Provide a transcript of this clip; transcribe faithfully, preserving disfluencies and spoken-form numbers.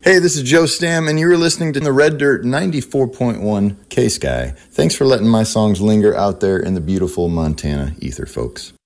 Hey, this is Joe Stam, and you're listening to the Red Dirt ninety-four point one K-Sky. Thanks for letting my songs linger out there in the beautiful Montana ether, folks.